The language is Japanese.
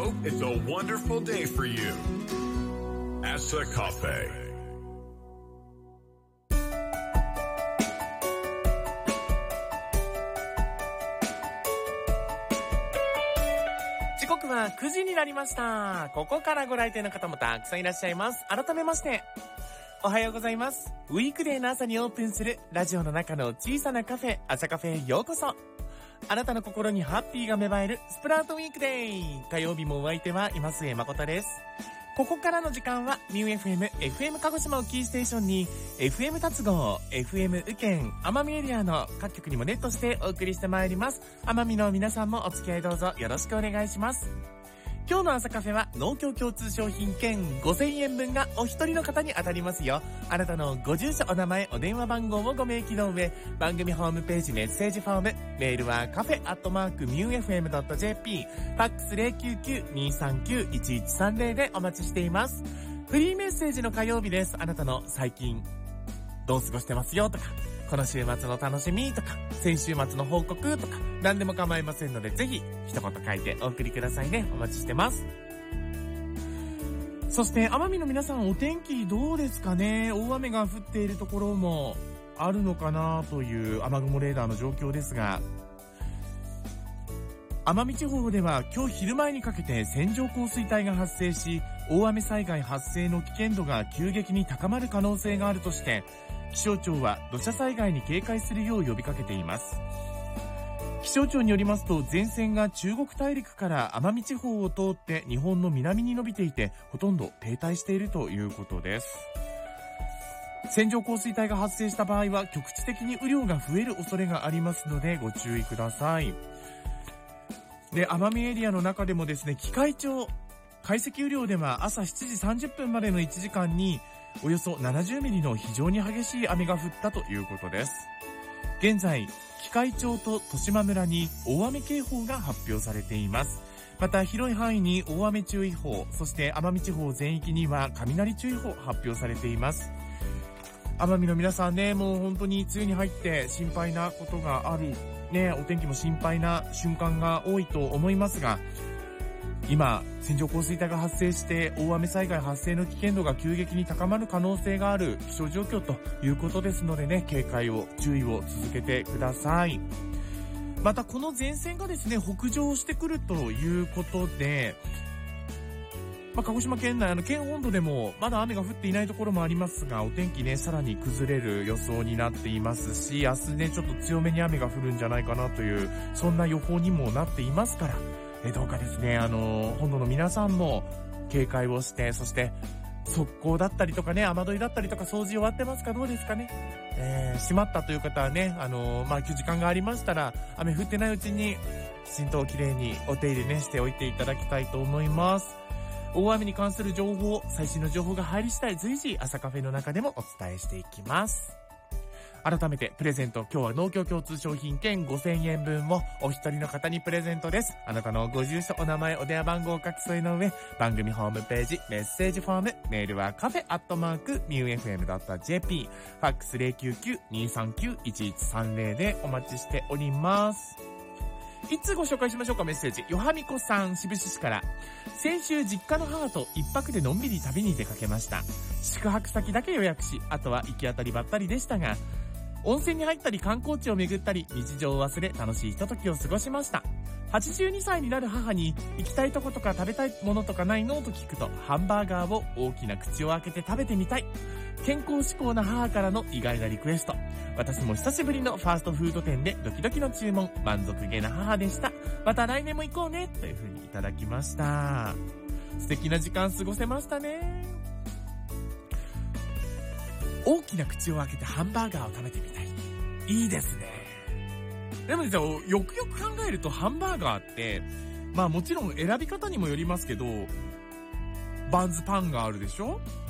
hope it's a wonderful day for you. Asa Cafe. 時刻は9時になりました。ここからご来店の方もたくさんいらっしゃいます。改めましておはようございます。ウィークデーの朝にオープンするラジオの中の小さなカフェ、朝カフェへようこそ。あなたの心にハッピーが芽生えるスプラウトウィークデー。火曜日もお相手は今末誠です。ここからの時間はミュー FM、FM 鹿児島をキーステーションに FM 達号、FM 雨県、奄美エリアの各局にもネットしてお送りしてまいります。奄美の皆さんもお付き合いどうぞよろしくお願いします。今日の朝カフェは農協共通商品券5000円分がお一人の方に当たりますよ。あなたのご住所、お名前、お電話番号をご明記の上、番組ホームページメッセージフォーム、メールはcafe@mufm.jp、ファックス 099-239-1130 でお待ちしています。フリーメッセージの火曜日です。あなたの最近どう過ごしてますよとか、この週末の楽しみとか、先週末の報告とか、何でも構いませんので、ぜひ一言書いてお送りくださいね。お待ちしてます。そして奄美の皆さん、お天気どうですかね。大雨が降っているところもあるのかなという雨雲レーダーの状況ですが、奄美地方では今日昼前にかけて線状降水帯が発生し、大雨災害発生の危険度が急激に高まる可能性があるとして、気象庁は土砂災害に警戒するよう呼びかけています。気象庁によりますと、前線が中国大陸から奄美地方を通って日本の南に伸びていて、ほとんど停滞しているということです。線状降水帯が発生した場合は局地的に雨量が増える恐れがありますのでご注意ください。で、奄美エリアの中でもですね、喜界町解析雨量では朝7時30分までの1時間におよそ70ミリの非常に激しい雨が降ったということです。現在、喜界町と十島村に大雨警報が発表されています。また広い範囲に大雨注意報、そして奄美地方全域には雷注意報発表されています。奄美の皆さんね、もう本当に梅雨に入って心配なことがあるね、お天気も心配な瞬間が多いと思いますが、今、線状降水帯が発生して大雨災害発生の危険度が急激に高まる可能性がある気象状況ということですのでね、警戒を、注意を続けてください。またこの前線がですね、北上してくるということで、鹿児島県内、県本土でもまだ雨が降っていないところもありますが、お天気ね、さらに崩れる予想になっていますし、明日ね、ちょっと強めに雨が降るんじゃないかなという、そんな予報にもなっていますから、どうかですね、本土の皆さんも警戒をして、そして側溝だったりとかね、雨どいだったりとか掃除終わってますか？どうですかね。閉まったという方はね、時間がありましたら、雨降ってないうちにきちんときれいにお手入れねしておいていただきたいと思います。大雨に関する情報、最新の情報が入り次第随時朝カフェの中でもお伝えしていきます。改めてプレゼント、今日は農協共通商品券5000円分をお一人の方にプレゼントです。あなたのご住所、お名前、お電話番号を書き添えの上、番組ホームページ、メッセージフォーム、メールはcafe@mufm.jp、ファックス 099-239-1130 でお待ちしております。いつご紹介しましょうか。メッセージ、よはみこさん、志布志市から。先週実家の母と一泊でのんびり旅に出かけました。宿泊先だけ予約し、あとは行き当たりばったりでしたが、温泉に入ったり観光地を巡ったり、日常を忘れ楽しいひとときを過ごしました。82歳になる母に、行きたいとことか食べたいものとかないのと聞くと、ハンバーガーを大きな口を開けて食べてみたい。健康志向な母からの意外なリクエスト。私も久しぶりのファーストフード店でドキドキの注文、満足げな母でした。また来年も行こうね、という風にいただきました。素敵な時間過ごせましたね。大きな口を開けてハンバーガーを食べてみたい。いいですね。でもですよ、よくよく考えるとハンバーガーって、もちろん選び方にもよりますけど、バンズパンがあるでしょ？